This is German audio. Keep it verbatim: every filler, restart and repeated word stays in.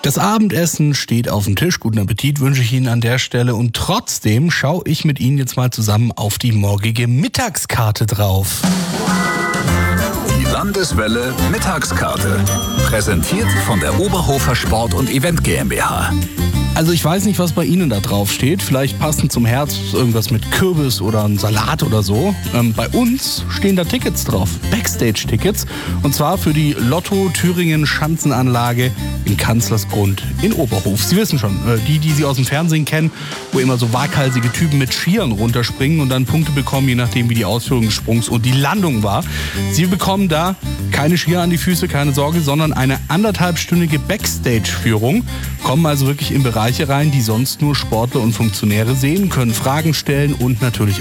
Das Abendessen steht auf dem Tisch. Guten Appetit wünsche ich Ihnen an der Stelle. Und trotzdem schaue ich mit Ihnen jetzt mal zusammen auf die morgige Mittagskarte drauf. Die Landeswelle Mittagskarte. Präsentiert von der Oberhofer Sport- und Event GmbH. Also ich weiß nicht, was bei Ihnen da drauf steht. Vielleicht passend zum Herbst irgendwas mit Kürbis oder ein Salat oder so. Ähm, bei uns stehen da Tickets drauf. Backstage-Tickets. Und zwar für die Lotto-Thüringen-Schanzenanlage in Kanzlersgrund in Oberhof. Sie wissen schon, äh, die, die Sie aus dem Fernsehen kennen, wo immer so waghalsige Typen mit Skiern runterspringen und dann Punkte bekommen, je nachdem wie die Ausführung des Sprungs und die Landung war. Sie bekommen da keine Skier an die Füße, keine Sorge, sondern eine anderthalbstündige Backstage-Führung. Kommen also wirklich in Bereiche rein, die sonst nur Sportler und Funktionäre sehen, können Fragen stellen und natürlich